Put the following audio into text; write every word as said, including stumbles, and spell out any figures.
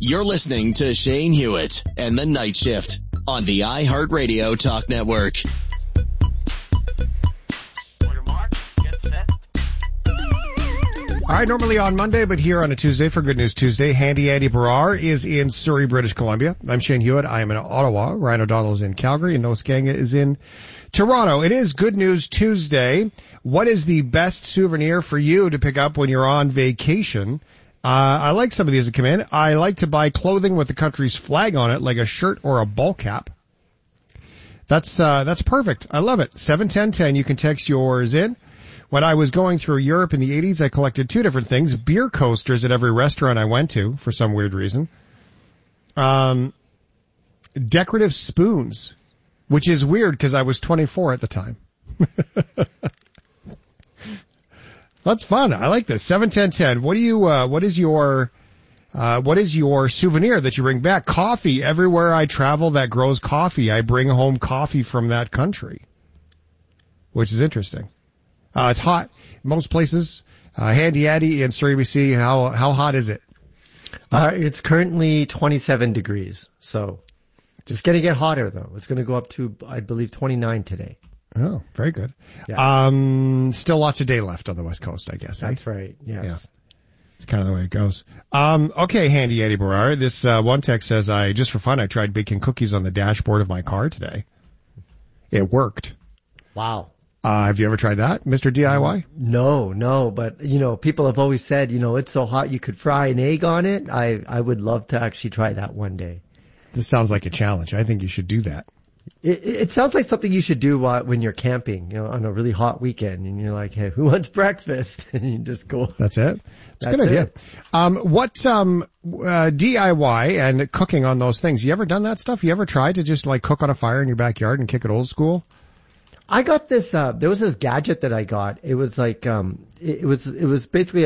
You're listening to Shane Hewitt and the Night Shift on the iHeartRadio Talk Network. All right, normally on Monday, but here on a Tuesday for Good News Tuesday, Handy Andy Barrar is in Surrey, British Columbia. I'm Shane Hewitt. I am in Ottawa. Ryan O'Donnell is in Calgary, and Noah Skanga is in Toronto. It is Good News Tuesday. What is the best souvenir for you to pick up when you're on vacation? Uh, I like some of these that come in. I like to buy clothing with the country's flag on it, like a shirt or a ball cap. That's, uh, that's perfect. I love it. seven ten ten. You can text yours in. When I was going through Europe in the eighties, I collected two different things. Beer coasters at every restaurant I went to for some weird reason. Um, decorative spoons, which is weird because I was twenty-four at the time. That's fun. I like this. seven ten ten. What do you, uh, what is your, uh, what is your souvenir that you bring back? Coffee. Everywhere I travel that grows coffee, I bring home coffee from that country, which is interesting. Uh, it's hot. Most places. Uh, Handy Andy in Surrey, B C. How, how hot is it? Uh, it's currently twenty-seven degrees. So just going to get hotter though. It's going to go up to, I believe, twenty-nine today. Oh, very good. Yeah. Um, still lots of day left on the West Coast, I guess. That's eh? right. Yes. Yeah. It's kind of the way it goes. Um, okay, Handy Andy Barrar. This, uh, one text says, I, just for fun, I tried baking cookies on the dashboard of my car today. It worked. Wow. Uh, have you ever tried that, Mister D I Y? No, no, but you know, people have always said, you know, it's so hot you could fry an egg on it. I, I would love to actually try that one day. This sounds like a challenge. I think you should do that. It, it sounds like something you should do while, when you're camping, you know, on a really hot weekend, and you're like, hey, who wants breakfast? And you just go. That's it. It's a That's good idea. it. Um, what, um, uh, D I Y and cooking on those things, you ever done that stuff? You ever tried to just like cook on a fire in your backyard and kick it old school? I got this, uh, there was this gadget that I got. It was like, um, it, it was, it was basically a